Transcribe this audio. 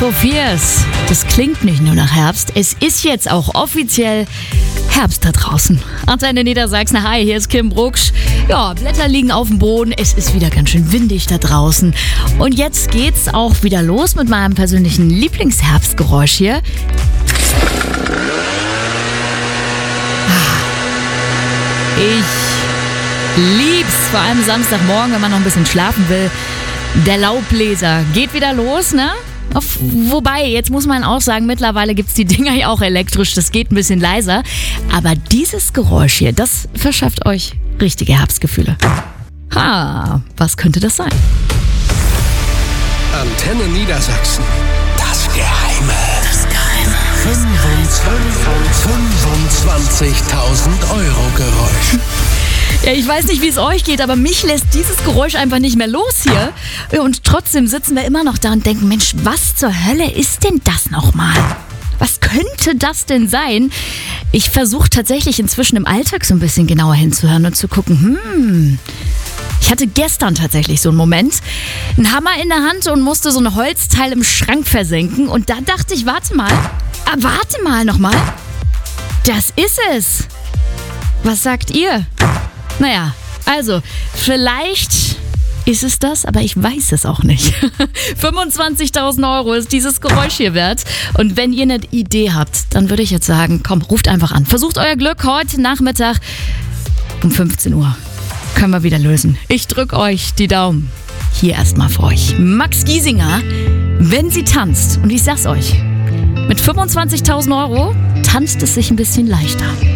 Tobias, das klingt nicht nur nach Herbst, es ist jetzt auch offiziell Herbst da draußen. Antenne Niedersachsen, hi, hier ist Kim Brucksch. Ja, Blätter liegen auf dem Boden, es ist wieder ganz schön windig da draußen. Und jetzt geht's auch wieder los mit meinem persönlichen Lieblingsherbstgeräusch hier. Ich lieb's, vor allem Samstagmorgen, wenn man noch ein bisschen schlafen will. Der Laubbläser geht wieder los, ne? Wobei, jetzt muss man auch sagen, mittlerweile gibt's die Dinger ja auch elektrisch, das geht ein bisschen leiser. Aber dieses Geräusch hier, das verschafft euch richtige Herbstgefühle. Was könnte das sein? Antenne Niedersachsen. Das Geheime. 25.000 Euro Geräusch. Ja, ich weiß nicht, wie es euch geht, aber mich lässt dieses Geräusch einfach nicht mehr los hier. Und trotzdem sitzen wir immer noch da und denken, Mensch, was zur Hölle ist denn das nochmal? Was könnte das denn sein? Ich versuche tatsächlich inzwischen im Alltag so ein bisschen genauer hinzuhören und zu gucken, Ich hatte gestern tatsächlich so einen Moment, einen Hammer in der Hand und musste so ein Holzteil im Schrank versenken. Und da dachte ich, warte mal nochmal. Das ist es. Was sagt ihr? Naja, also, vielleicht ist es das, aber ich weiß es auch nicht. 25.000 Euro ist dieses Geräusch hier wert. Und wenn ihr eine Idee habt, dann würde ich jetzt sagen, komm, ruft einfach an. Versucht euer Glück heute Nachmittag um 15 Uhr. Können wir wieder lösen. Ich drück euch die Daumen. Hier erstmal für euch. Max Giesinger, wenn sie tanzt. Und ich sag's euch, mit 25.000 Euro tanzt es sich ein bisschen leichter.